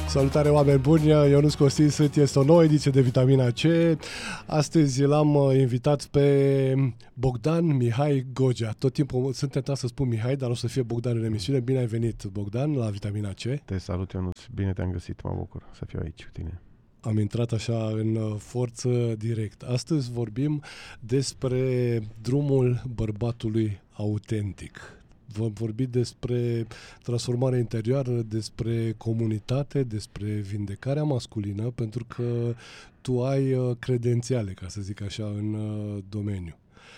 Salutare, oameni buni, Ionuț Costin sunt, este o nouă ediție de Vitamina C. Astăzi l-am invitat pe Bogdan Mihai Gogea. Tot timpul sunt tentat să spun Mihai, dar o să fie Bogdan în emisiune. Bine ai venit, Bogdan, la Vitamina C. Te salut, Ionuț. Bine te-am găsit, mă bucur să fiu aici cu tine. Am intrat așa în forță direct. Astăzi vorbim despre drumul bărbatului autentic. Vom vorbi despre transformarea interioară, despre comunitate, despre vindecarea masculină, pentru că tu ai credențiale, ca să zic așa, în domeniu.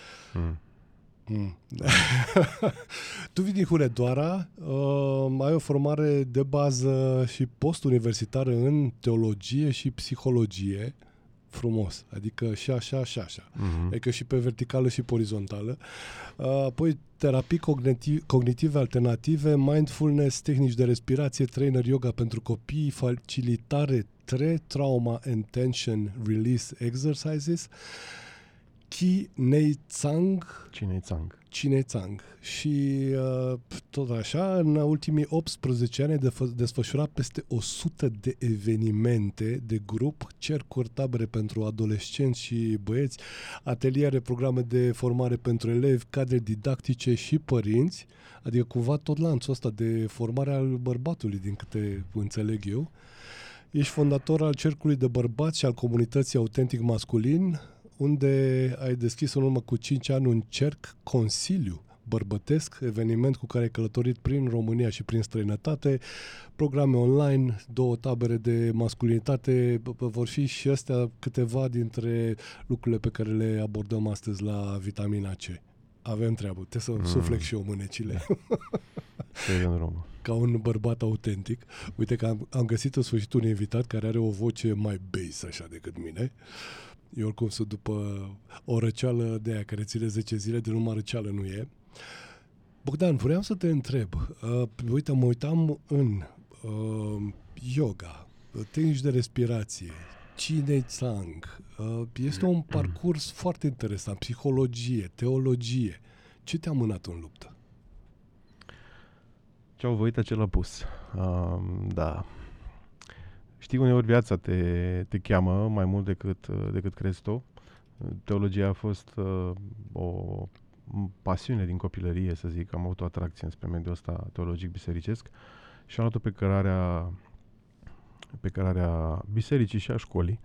Tu vii din Hunedoara, ai o formare de bază și post-universitară în teologie și psihologie. Frumos, adică și așa, și așa. Adică și pe verticală și pe orizontală. Apoi terapii cognitive alternative, mindfulness, tehnici de respirație, trainer yoga pentru copii, facilitare trauma and tension release exercises, Chinei Tsang. Și tot așa, în ultimii 18 ani ai desfășurat peste 100 de evenimente de grup, cercuri, tabere pentru adolescenți și băieți, ateliere, programe de formare pentru elevi, cadre didactice și părinți, adică cumva tot lanțul ăsta de formare al bărbatului, din câte înțeleg eu. Ești fondator al Cercului de Bărbați și al comunității Autentic Masculin, unde ai deschis în urmă cu 5 ani un cerc consiliu bărbătesc, eveniment cu care ai călătorit prin România și prin străinătate, programe online, 2 tabere de masculinitate, vor fi și astea câteva dintre lucrurile pe care le abordăm astăzi la Vitamina C. Avem treabă, trebuie să suflec și eu mânecile. Ca un bărbat autentic. Uite că am găsit în sfârșit un invitat care are o voce mai bass așa decât mine. Eu oricum sunt după o răceală de aia care ține 10 zile, de numai răceală nu e. Bogdan, vreau să te întreb. Uite, mă uitam în yoga, tehnici de respirație, Chinei Tsang. Este un parcurs foarte interesant, psihologie, teologie. Ce te-a mânat în luptă? Ce-au voit acel apus. Da. Știi, uneori viața te cheamă mai mult decât crezi tu. Teologia a fost o pasiune din copilărie, să zic. Am avut o atracție spre mediul ăsta teologic bisericesc și am luat-o pe cărarea bisericii și a școlii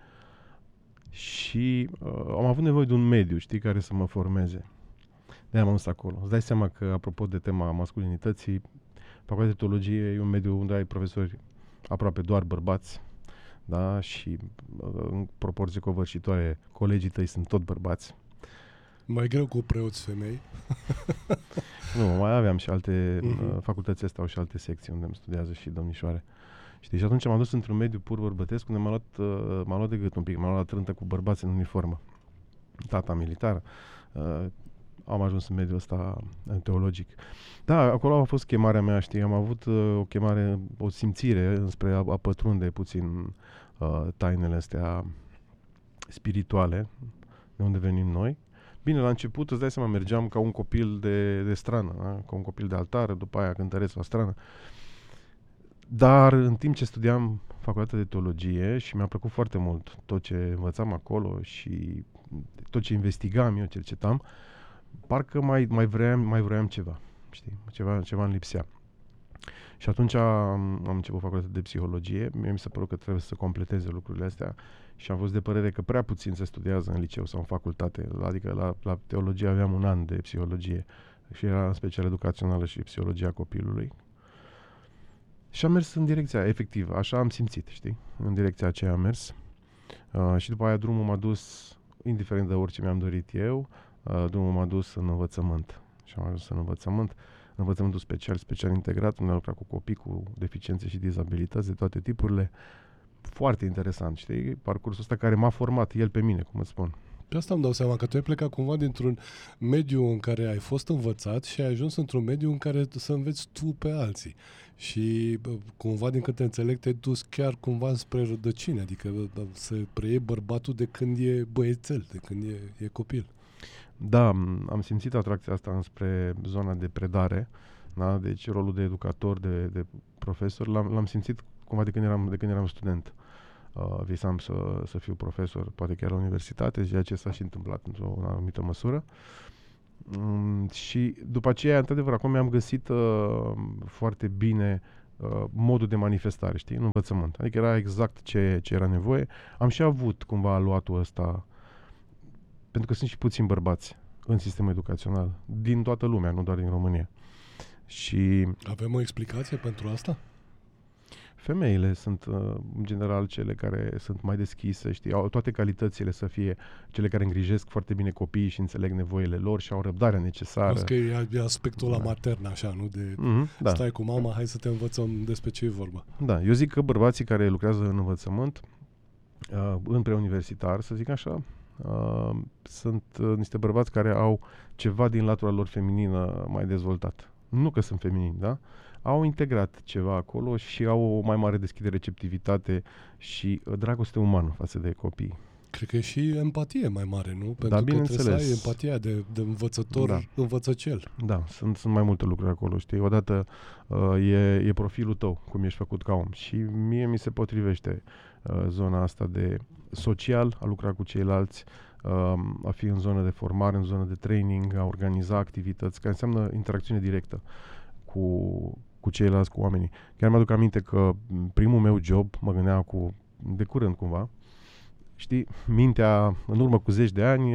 și am avut nevoie de un mediu, știi, care să mă formeze. De-aia m-am dus acolo. Îți dai seama că, apropo de tema masculinității, facultatea de teologie e un mediu unde ai profesori aproape doar bărbați, da? Și în proporție covârșitoare, colegii tăi sunt tot bărbați. Mai greu cu preoți femei. Nu, mai aveam și alte facultăți astea, au și alte secții unde îmi studiază și domnișoare. Știi? Și atunci m-am dus într-un mediu pur bărbătesc, unde m-am luat de gât un pic, m-am luat la trântă cu bărbați în uniformă. Tata militar. Am ajuns în mediul ăsta teologic. Da, acolo a fost chemarea mea, știi, am avut o chemare, o simțire înspre a pătrunde puțin tainele astea spirituale, de unde venim noi. Bine, la început, îți dai seama, mergeam ca un copil de strană, da? Ca un copil de altar, după aia cântăreț la strană. Dar în timp ce studiam facultatea de teologie și mi-a plăcut foarte mult tot ce învățam acolo și tot ce investigam, eu cercetam, parcă mai vroiam ceva, știi? Ceva îmi lipsea. Și atunci am început facultatea de psihologie. Mie mi s-a părut că trebuie să completeze lucrurile astea și am fost de părere că prea puțin se studiază în liceu sau în facultate. Adică la teologie aveam 1 an de psihologie și era în special educațională și psihologia copilului. Și am mers în direcția, efectiv, așa am simțit, știi? În direcția aceea am mers. Și după aia drumul m-a dus, indiferent de orice mi-am dorit eu, drumul m-a dus în învățământ. Și am ajuns în învățământul special integrat, unde am lucrat cu copii cu deficiențe și dizabilități de toate tipurile. Foarte interesant, știi? Parcursul ăsta care m-a format el pe mine, cum îți spun. Pe asta îmi dau seama, că tu ai plecat cumva dintr-un mediu în care ai fost învățat și ai ajuns într-un mediu în care să înveți tu pe alții. Și cumva, din câte înțeleg, te-ai dus chiar cumva spre rădăcini, adică să preiei bărbatul de când e băiețel, de când e copil. Da, am simțit atracția asta înspre zona de predare, da? Deci rolul de educator, de profesor, l-am simțit cumva de când eram student. Visam să fiu profesor, poate chiar la universitate, ceea ce s-a și întâmplat într-o anumită măsură. Și după aceea, într-adevăr, acum mi-am găsit foarte bine modul de manifestare, știi, în învățământ. Adică era exact ce era nevoie. Am și avut cumva aluatul ăsta, pentru că sunt și puțini bărbați în sistemul educațional, din toată lumea, nu doar din România. Și avem o explicație pentru asta? femeile sunt, în general, cele care sunt mai deschise, știi, au toate calitățile să fie cele care îngrijesc foarte bine copiii și înțeleg nevoile lor și au răbdarea necesară. Asta că e aspectul la matern, așa, nu? De stai cu mama, hai să te învățăm despre ce e vorba. Da, eu zic că bărbații care lucrează în învățământ, în preuniversitar, să zic așa, sunt niște bărbați care au ceva din latura lor feminină mai dezvoltat. Nu că sunt feminini, da? Au integrat ceva acolo și au o mai mare deschidere, receptivitate și dragoste umană față de copii. Cred că e și empatie mai mare, nu? Pentru da, că trebuie să ai empatia de învățător, învățăcel. Da, sunt mai multe lucruri acolo, știi? Odată e profilul tău, cum ești făcut ca om. Și mie mi se potrivește zona asta de social, a lucra cu ceilalți, a fi în zonă de formare, în zonă de training, a organiza activități, care înseamnă interacțiune directă cu ceilalți, cu oamenii. Chiar mi-aduc aminte că primul meu job, mă gândeam de curând cumva, știi, mintea în urmă cu 10 de ani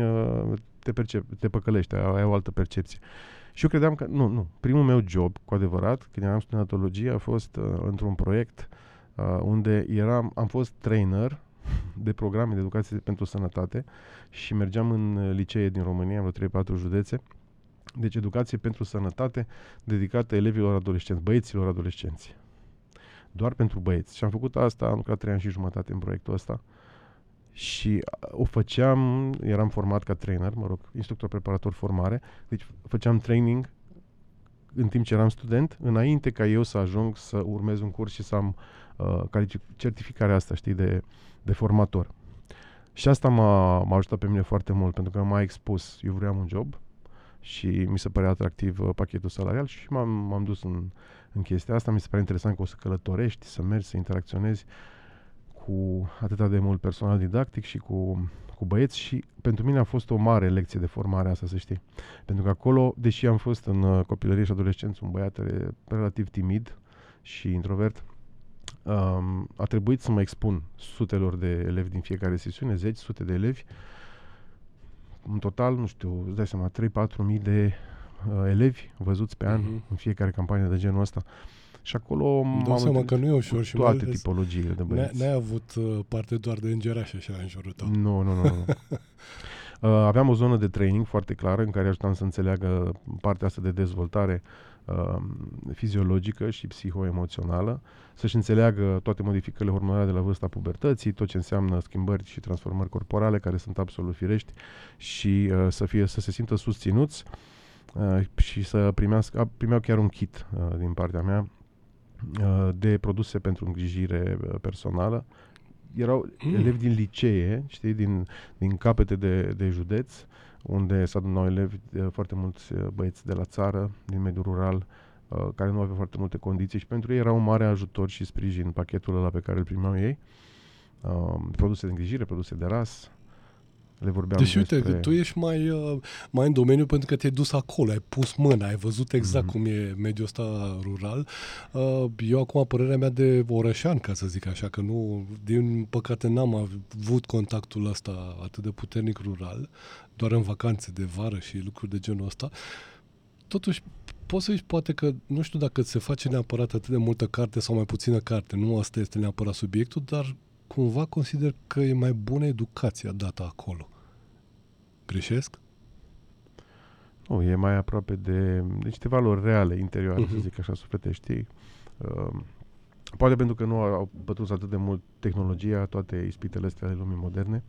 te păcălește, ai o altă percepție. Și eu credeam că, nu, primul meu job, cu adevărat, când eram studenatologie, a fost într-un proiect unde am fost trainer de programe de educație pentru sănătate și mergeam în licee din România, vreo 3-4 județe. Deci educație pentru sănătate dedicată elevilor adolescenți, băieților adolescenți. Doar pentru băieți. Și am făcut asta, am lucrat 3 ani și jumătate în proiectul ăsta și o făceam, eram format ca trainer, instructor preparator formare, deci făceam training în timp ce eram student, înainte ca eu să ajung să urmez un curs și să am certificarea asta, știi, de formator. Și asta m-a ajutat pe mine foarte mult, pentru că m-a expus. Eu vreau un job și mi se părea atractiv pachetul salarial și m-am dus în chestia asta. Mi se pare interesant că o să călătorești, să mergi, să interacționezi cu atât de mult personal didactic și cu băieți și pentru mine a fost o mare lecție de formare asta, să știi. Pentru că acolo, deși am fost în copilărie și adolescență un băiat relativ timid și introvert, a trebuit să mă expun sutelor de elevi din fiecare sesiune, sute de elevi. În total, nu știu, îți dai seama, 3-4 mii de elevi văzuți pe an în fiecare campanie de genul ăsta. Și acolo dau seama că nu e ușor și toate tipologiile de băieți. N-ai avut parte doar de îngerași așa în jurul tău. Nu. Aveam o zonă de training foarte clară în care ajutam să înțeleagă partea asta de dezvoltare fiziologică și psihoemoțională, să-și înțeleagă toate modificările hormonale de la vârsta pubertății, tot ce înseamnă schimbări și transformări corporale care sunt absolut firești și să se simtă susținuți și să primeau chiar un kit din partea mea de produse pentru îngrijire personală. Erau elevi din licee, știi, din capete de județ, unde se adunau elevi, foarte mulți băieți de la țară, din mediul rural, care nu aveau foarte multe condiții și pentru ei era un mare ajutor și sprijin pachetul ăla pe care îl primeau ei. Produse de îngrijire, produse de ras. Le vorbeam deci uite, tu ești mai în domeniu pentru că te-ai dus acolo, ai pus mâna, ai văzut exact cum e mediul ăsta rural. Eu acum părerea mea de orășan, ca să zic așa, că nu, din păcate n-am avut contactul ăsta atât de puternic rural, doar în vacanțe de vară și lucruri de genul ăsta. Totuși, poți să zici poate că, nu știu dacă se face neapărat atât de multă carte sau mai puțină carte, nu asta este neapărat subiectul, dar cumva consider că e mai bună educația dată acolo. Greșesc? Nu, e mai aproape de niște valori reale, interioare, să zic așa, sufletești. Poate pentru că nu au pătruns atât de mult tehnologia, toate ispitele astea ale lumii moderne.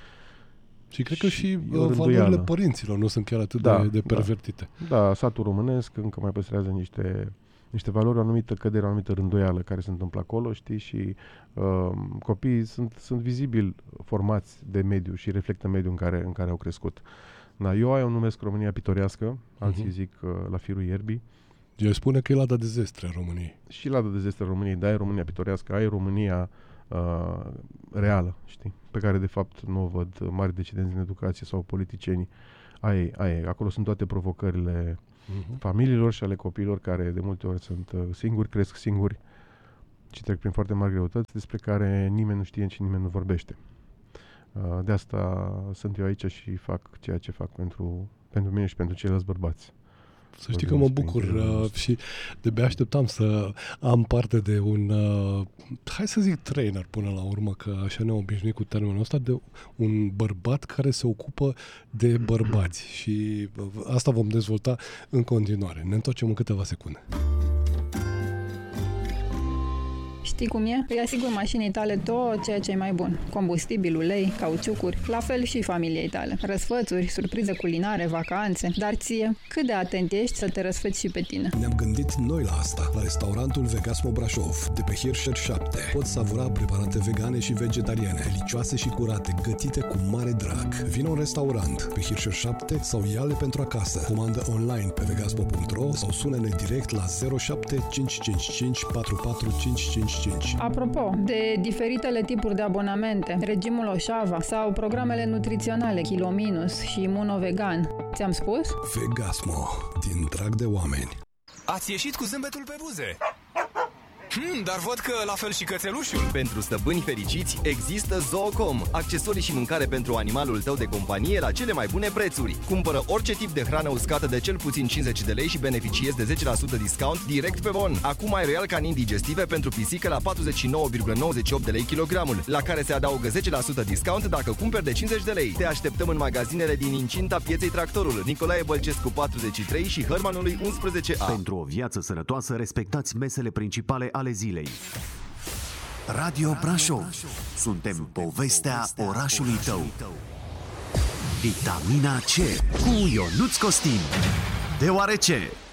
Și cred că și valorile părinților nu sunt chiar atât de pervertite. Da, satul românesc încă mai păstrează niște valori, o anumită cădere, o anumită rânduială care se întâmplă acolo, știi, și copiii sunt vizibil formați de mediu și reflectă mediul în care au crescut. Da, eu o numesc România pitorească, alții zic la firul ierbii, Eu spune că e Lada de Zestre a României. Și Lada de Zestre a României, da, e România pitorească, ai România reală, știi? Pe care de fapt nu o văd mari decidenți în educație sau politicieni. Acolo sunt toate provocările familiilor și ale copiilor care de multe ori sunt singuri, cresc singuri și trec prin foarte mari greutăți despre care nimeni nu știe și nimeni nu vorbește. De asta sunt eu aici și fac ceea ce fac pentru mine și pentru ceilalți bărbați. Să știi că mă bucur și de-abia așteptam să am parte de un, hai să zic trainer până la urmă, că așa ne-am obișnuit cu termenul ăsta, de un bărbat care se ocupă de bărbați și asta vom dezvolta în continuare. Ne întoarcem în câteva secunde. Știi cum e? Îi asigur mașinii tale tot ceea ce e mai bun. Combustibil, ulei, cauciucuri, la fel și familiei tale. Răsfățuri, surprize culinare, vacanțe. Dar ție, cât de atent ești să te răsfăți și pe tine? Ne-am gândit noi la asta. La restaurantul Vegasmo Brașov, de pe Hirscher 7. Poți savura preparate vegane și vegetariane, delicioase și curate, gătite cu mare drag. Vino în restaurant pe Hirscher 7 sau ia-le pentru acasă. Comandă online pe vegasmo.ro sau sună-ne direct la 07 555 44555. Apropo de diferitele tipuri de abonamente, regimul Oșava sau programele nutriționale Kilo Minus și Imunovegan, ți-am spus? Vegasmo, din drag de oameni. Ați ieșit cu zâmbetul pe buze. Dar văd că la fel și cățelușul. Pentru stăpâni fericiți există Zoocom, accesorii și mâncare pentru animalul tău de companie la cele mai bune prețuri. Cumpără orice tip de hrană uscată de cel puțin 50 de lei și beneficiezi de 10% discount direct pe bon. Acum ai Royal Canin digestive pentru pisică la 49,98 de lei kilogramul, la care se adaugă 10% discount dacă cumperi de 50 de lei. Te așteptăm în magazinele din incinta pieței Tractorul, Nicolae Bălcescu 43 și Hărmanului 11A. Pentru o viață sănătoasă, respectați mesele principale ale zilei. Radio Brașov. Suntem povestea orașului tău. Vitamina C cu Ionuț Costin. Deoarece